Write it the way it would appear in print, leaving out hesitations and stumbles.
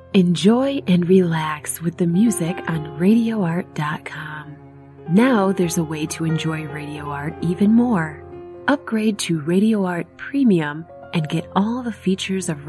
Enjoy and relax with the music on RadioArt.com. Now there's a way to enjoy Radio Art even more. Upgrade to Radio Art Premium and get all the features of